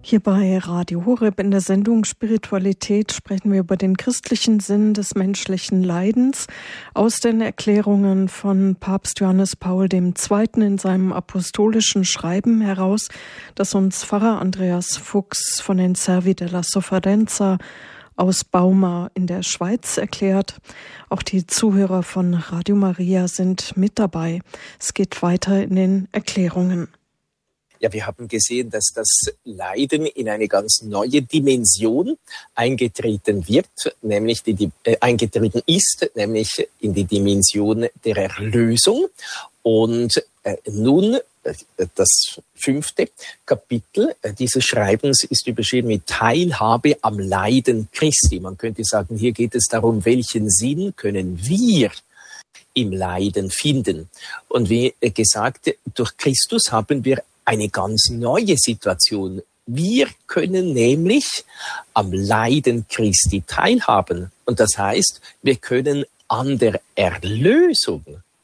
Hier bei Radio Horeb in der Sendung Spiritualität sprechen wir über den christlichen Sinn des menschlichen Leidens aus den Erklärungen von Papst Johannes Paul II. In seinem apostolischen Schreiben heraus, das uns Pfarrer Andreas Fuchs von den Servi della Sofferenza aus Bauma in der Schweiz erklärt. Auch die Zuhörer von Radio Maria sind mit dabei. Es geht weiter in den Erklärungen. Ja, wir haben gesehen, dass das Leiden in eine ganz neue Dimension eingetreten wird, nämlich eingetreten ist, nämlich in die Dimension der Erlösung. Und nun das 5. Kapitel dieses Schreibens ist überschrieben mit Teilhabe am Leiden Christi. Man könnte sagen, hier geht es darum, welchen Sinn können wir im Leiden finden. Und wie gesagt, durch Christus haben wir eine ganz neue Situation. Wir können nämlich am Leiden Christi teilhaben. Und das heißt, wir können an der Erlösung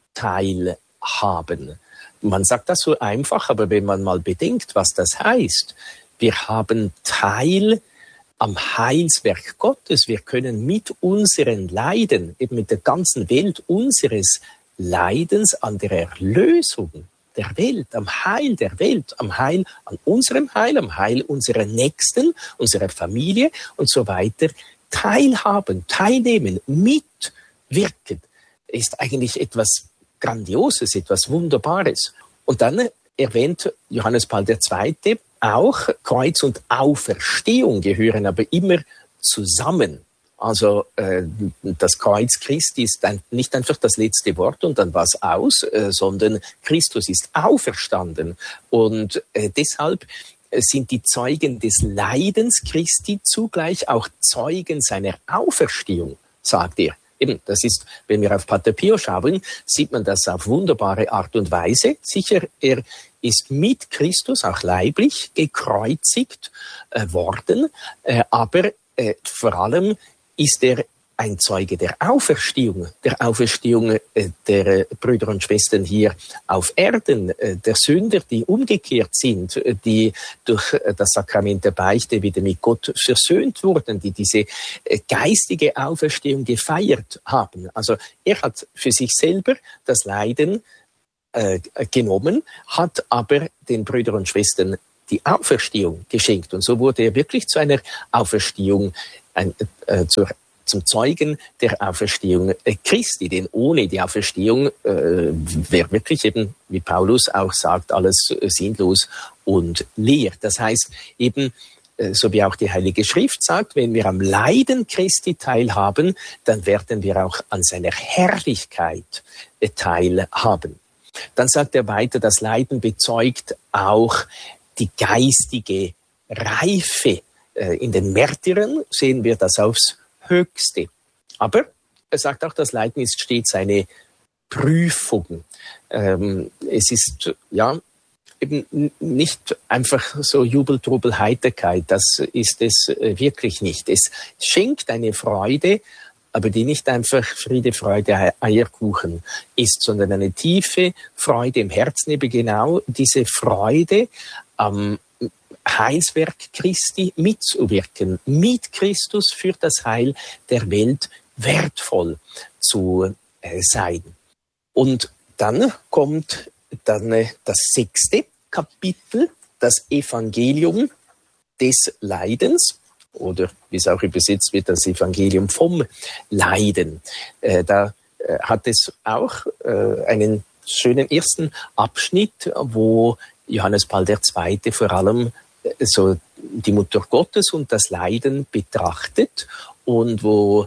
teilhaben. Man sagt das so einfach, aber wenn man mal bedenkt, was das heißt, wir haben Teil am Heilswerk Gottes. Wir können mit unseren Leiden, eben mit der ganzen Welt unseres Leidens an der Erlösung der Welt, am Heil der Welt, am Heil, an unserem Heil, am Heil unserer Nächsten, unserer Familie und so weiter teilhaben, teilnehmen, mitwirken, ist eigentlich etwas Grandioses, etwas Wunderbares. Und dann erwähnt Johannes Paul II. Auch Kreuz und Auferstehung gehören aber immer zusammen. Also das Kreuz Christi ist nicht einfach das letzte Wort und dann war's aus, sondern Christus ist auferstanden. Und deshalb sind die Zeugen des Leidens Christi zugleich auch Zeugen seiner Auferstehung, sagt er. Eben, das ist, wenn wir auf Pater Pio schauen, sieht man das auf wunderbare Art und Weise. Sicher, er ist mit Christus auch leiblich gekreuzigt worden, aber vor allem ist er ein Zeuge der Auferstehung der Brüder und Schwestern hier auf Erden, der Sünder, die umgekehrt sind, die durch das Sakrament der Beichte wieder mit Gott versöhnt wurden, die diese geistige Auferstehung gefeiert haben. Also er hat für sich selber das Leiden genommen, hat aber den Brüdern und Schwestern die Auferstehung geschenkt. Und so wurde er wirklich zu einer Auferstehung, zum Zeugen der Auferstehung Christi. Denn ohne die Auferstehung wäre wirklich eben, wie Paulus auch sagt, alles sinnlos und leer. Das heißt eben, so wie auch die Heilige Schrift sagt, wenn wir am Leiden Christi teilhaben, dann werden wir auch an seiner Herrlichkeit teilhaben. Dann sagt er weiter, das Leiden bezeugt auch die geistige Reife. In den Märtyrern sehen wir das aufs Höchste. Aber er sagt auch, das Leiden ist stets eine Prüfung. Es ist ja eben nicht einfach so Jubel, Trubel, Heiterkeit. Das ist es wirklich nicht. Es schenkt eine Freude, aber die nicht einfach Friede, Freude, Eierkuchen ist, sondern eine tiefe Freude im Herzen, eben genau diese Freude am Heilswerk Christi mitzuwirken, mit Christus für das Heil der Welt wertvoll zu sein. Und dann kommt das 6. Kapitel, das Evangelium des Leidens, oder wie es auch übersetzt wird, das Evangelium vom Leiden. Da hat es auch einen schönen ersten Abschnitt, wo Johannes Paul II. Vor allem so die Mutter Gottes und das Leiden betrachtet und wo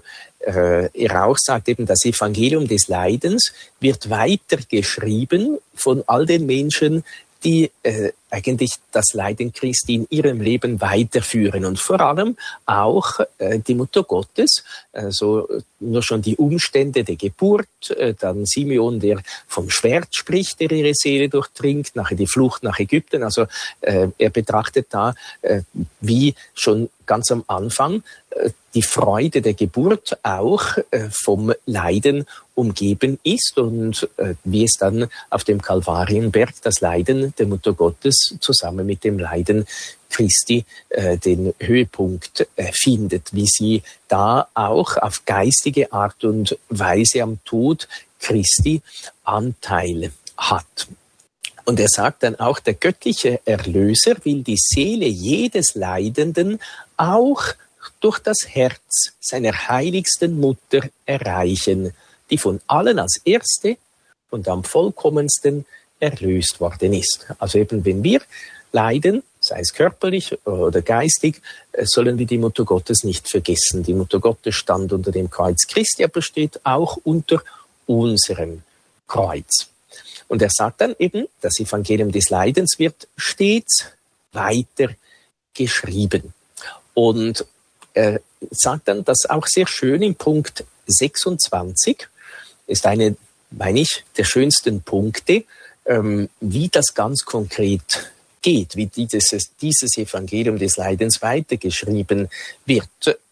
er auch sagt, eben das Evangelium des Leidens wird weitergeschrieben von all den Menschen, die eigentlich das Leiden Christi in ihrem Leben weiterführen und vor allem auch die Mutter Gottes, also nur schon die Umstände der Geburt, dann Simeon, der vom Schwert spricht, der ihre Seele durchdringt, nachher die Flucht nach Ägypten, also er betrachtet da, wie schon ganz am Anfang die Freude der Geburt auch vom Leiden umgeben ist und wie es dann auf dem Kalvarienberg das Leiden der Mutter Gottes es zusammen mit dem Leiden Christi den Höhepunkt findet, wie sie da auch auf geistige Art und Weise am Tod Christi Anteil hat. Und er sagt dann auch, der göttliche Erlöser will die Seele jedes Leidenden auch durch das Herz seiner heiligsten Mutter erreichen, die von allen als erste und am vollkommensten erlöst worden ist. Also eben, wenn wir leiden, sei es körperlich oder geistig, sollen wir die Mutter Gottes nicht vergessen. Die Mutter Gottes stand unter dem Kreuz Christi, aber steht auch unter unserem Kreuz. Und er sagt dann eben, das Evangelium des Leidens wird stets weiter geschrieben. Und er sagt dann, das auch sehr schön im Punkt 26, ist eine, meine ich, der schönsten Punkte, wie das ganz konkret geht, wie dieses Evangelium des Leidens weitergeschrieben wird.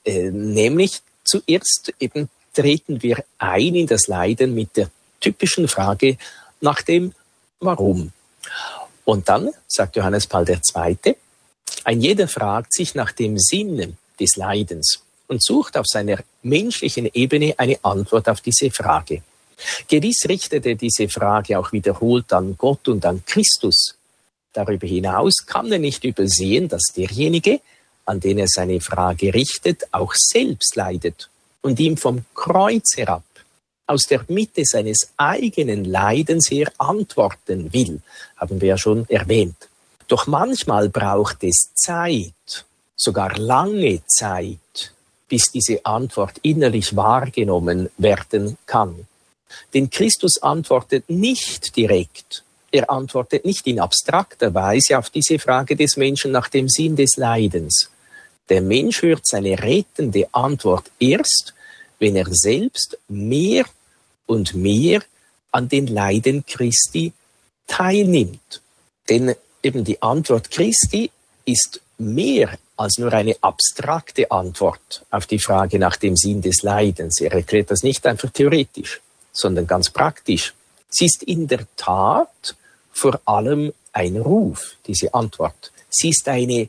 Nämlich zuerst eben treten wir ein in das Leiden mit der typischen Frage nach dem Warum. Und dann, sagt Johannes Paul II., ein jeder fragt sich nach dem Sinn des Leidens und sucht auf seiner menschlichen Ebene eine Antwort auf diese Frage. Gewiss richtet er diese Frage auch wiederholt an Gott und an Christus. Darüber hinaus kann er nicht übersehen, dass derjenige, an den er seine Frage richtet, auch selbst leidet und ihm vom Kreuz herab aus der Mitte seines eigenen Leidens her antworten will, haben wir ja schon erwähnt. Doch manchmal braucht es Zeit, sogar lange Zeit, bis diese Antwort innerlich wahrgenommen werden kann. Denn Christus antwortet nicht direkt. Er antwortet nicht in abstrakter Weise auf diese Frage des Menschen nach dem Sinn des Leidens. Der Mensch hört seine rettende Antwort erst, wenn er selbst mehr und mehr an den Leiden Christi teilnimmt. Denn eben die Antwort Christi ist mehr als nur eine abstrakte Antwort auf die Frage nach dem Sinn des Leidens. Er erklärt das nicht einfach theoretisch, sondern ganz praktisch. Sie ist in der Tat vor allem ein Ruf, diese Antwort. Sie ist eine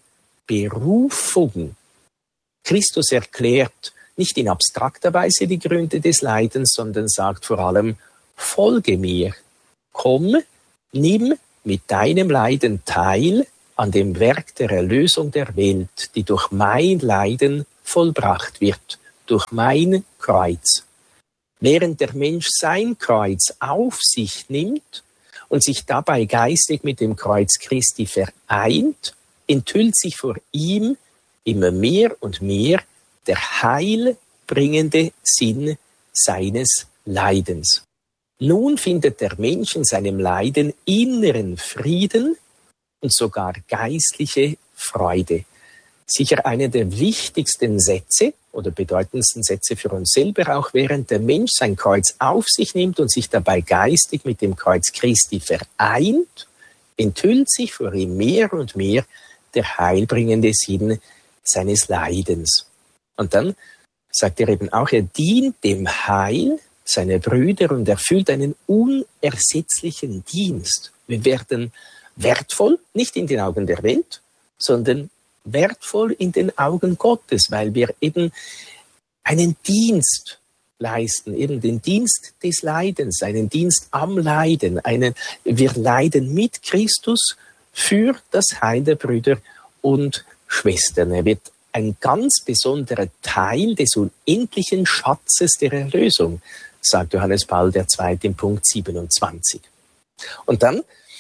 Berufung. Christus erklärt nicht in abstrakter Weise die Gründe des Leidens, sondern sagt vor allem, folge mir, komm, nimm mit deinem Leiden teil an dem Werk der Erlösung der Welt, die durch mein Leiden vollbracht wird, durch mein Kreuz. Während der Mensch sein Kreuz auf sich nimmt und sich dabei geistig mit dem Kreuz Christi vereint, enthüllt sich vor ihm immer mehr und mehr der heilbringende Sinn seines Leidens. Nun findet der Mensch in seinem Leiden inneren Frieden und sogar geistliche Freude. Sicher einer der wichtigsten Sätze oder bedeutendsten Sätze für uns selber auch, während der Mensch sein Kreuz auf sich nimmt und sich dabei geistig mit dem Kreuz Christi vereint, enthüllt sich vor ihm mehr und mehr der heilbringende Sinn seines Leidens. Und dann sagt er eben auch, er dient dem Heil seiner Brüder und erfüllt einen unersetzlichen Dienst. Wir werden wertvoll, nicht in den Augen der Welt, sondern wertvoll in den Augen Gottes, weil wir eben einen Dienst leisten, eben den Dienst des Leidens, einen Dienst am Leiden. Wir leiden mit Christus für das Heil der Brüder und Schwestern. Er wird ein ganz besonderer Teil des unendlichen Schatzes der Erlösung, sagt Johannes Paul II. Im Punkt 27. Und dann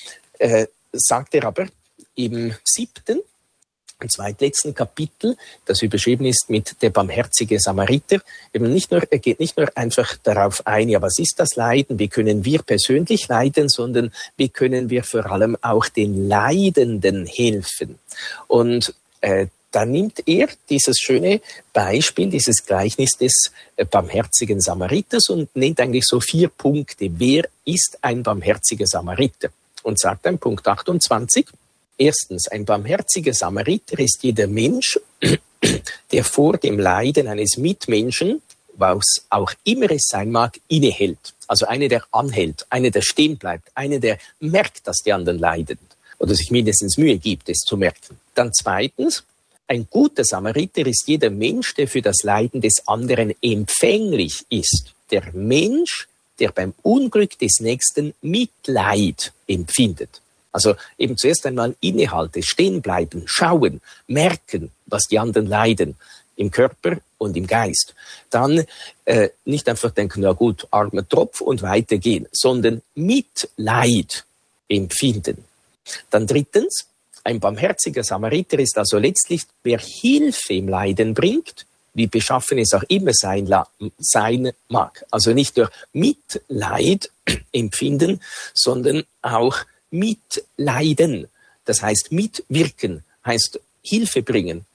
sagt er aber im 7. und zweitletzten Kapitel, das überschrieben ist mit der barmherzige Samariter, eben er geht nicht nur einfach darauf ein, ja, was ist das Leiden, wie können wir persönlich leiden, sondern wie können wir vor allem auch den Leidenden helfen. Und da nimmt er dieses schöne Beispiel, dieses Gleichnis des barmherzigen Samariters und nennt eigentlich so 4 Punkte. Wer ist ein barmherziger Samariter? Und sagt dann Punkt 28, erstens, ein barmherziger Samariter ist jeder Mensch, der vor dem Leiden eines Mitmenschen, was auch immer es sein mag, innehält. Also einer, der anhält, einer, der stehen bleibt, einer, der merkt, dass die anderen leiden. oder sich mindestens Mühe gibt, es zu merken. Dann zweitens, ein guter Samariter ist jeder Mensch, der für das Leiden des anderen empfänglich ist. Der Mensch, der beim Unglück des Nächsten Mitleid empfindet. Also eben zuerst einmal innehalten, stehen bleiben, schauen, merken, was die anderen leiden, im Körper und im Geist. Dann nicht einfach denken, na gut, armer Tropf und weitergehen, sondern Mitleid empfinden. Dann drittens, ein barmherziger Samariter ist also letztlich, wer Hilfe im Leiden bringt, wie beschaffen es auch immer sein mag. Also nicht nur Mitleid empfinden, sondern auch mitleiden. Das heißt, mitwirken heißt Hilfe bringen,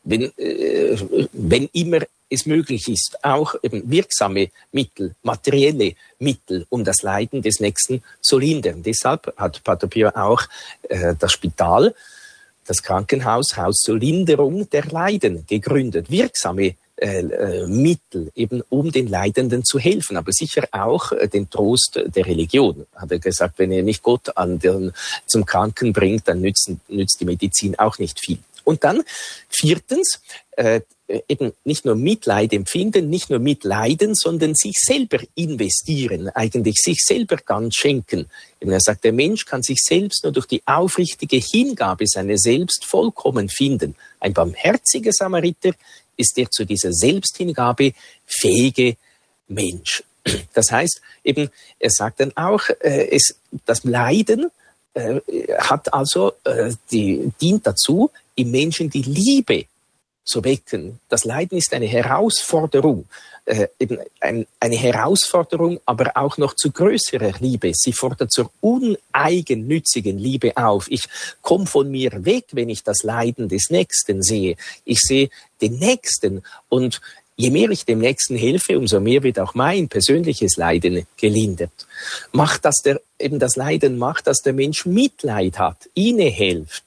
wenn immer es möglich ist, auch eben wirksame Mittel, materielle Mittel, um das Leiden des Nächsten zu lindern. Deshalb hat Pater Pio auch das Spital, das Krankenhaus, Haus zur Linderung der Leiden gegründet. Wirksame Mittel, eben um den Leidenden zu helfen, aber sicher auch den Trost der Religion. Hat er gesagt, wenn ihr nicht Gott zum Kranken bringt, dann nützt die Medizin auch nicht viel. Und dann viertens, eben nicht nur Mitleid empfinden, nicht nur mitleiden, sondern sich selber investieren, eigentlich sich selber ganz schenken. Eben er sagt, der Mensch kann sich selbst nur durch die aufrichtige Hingabe seiner selbst vollkommen finden. Ein barmherziger Samariter ist der zu dieser Selbsthingabe fähige Mensch. Das heißt eben, er sagt dann auch, das Leiden hat also dient dazu, im Menschen die Liebe zu wecken. Das Leiden ist eine Herausforderung, eben eine Herausforderung, aber auch noch zu größerer Liebe. Sie fordert zur uneigennützigen Liebe auf. Ich komme von mir weg, wenn ich das Leiden des Nächsten sehe. Ich sehe den Nächsten und je mehr ich dem Nächsten helfe, umso mehr wird auch mein persönliches Leiden gelindert. Das Leiden macht, dass der Mensch Mitleid hat, innehält.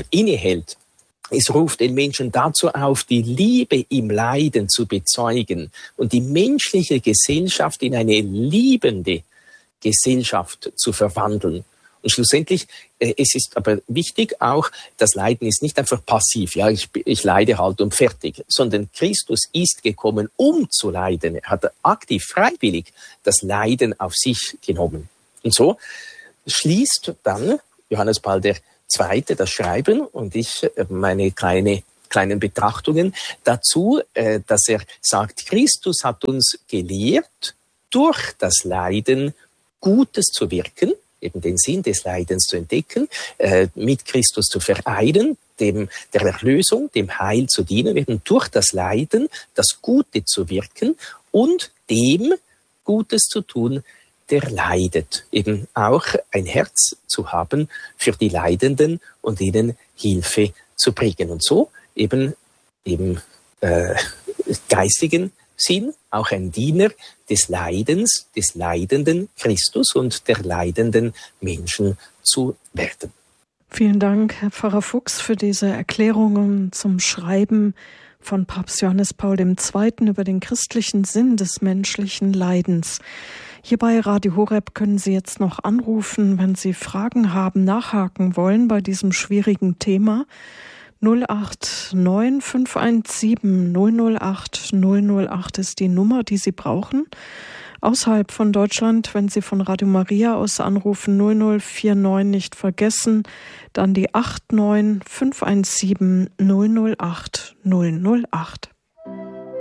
Es ruft den Menschen dazu auf, die Liebe im Leiden zu bezeugen und die menschliche Gesellschaft in eine liebende Gesellschaft zu verwandeln. Und schlussendlich, es ist aber wichtig auch, das Leiden ist nicht einfach passiv, ja, ich leide halt und fertig, sondern Christus ist gekommen, um zu leiden. Er hat aktiv, freiwillig das Leiden auf sich genommen. Und so schließt dann Johannes Paul II. Das Schreiben und ich meine kleinen Betrachtungen dazu, dass er sagt, Christus hat uns gelehrt, durch das Leiden Gutes zu wirken, eben den Sinn des Leidens zu entdecken, mit Christus zu vereinen, der Erlösung, dem Heil zu dienen, eben durch das Leiden das Gute zu wirken und dem Gutes zu tun, der leidet. Eben auch ein Herz zu haben für die Leidenden und ihnen Hilfe zu bringen. Und so eben geistigen Sinn, auch ein Diener des Leidens, des leidenden Christus und der leidenden Menschen zu werden. Vielen Dank, Herr Pfarrer Fuchs, für diese Erklärungen zum Schreiben von Papst Johannes Paul II. Über den christlichen Sinn des menschlichen Leidens. Hier bei Radio Horeb können Sie jetzt noch anrufen, wenn Sie Fragen haben, nachhaken wollen bei diesem schwierigen Thema. 089 517 008 008 ist die Nummer, die Sie brauchen. Außerhalb von Deutschland, wenn Sie von Radio Maria aus anrufen, 0049 nicht vergessen, dann die 89 517 008 008.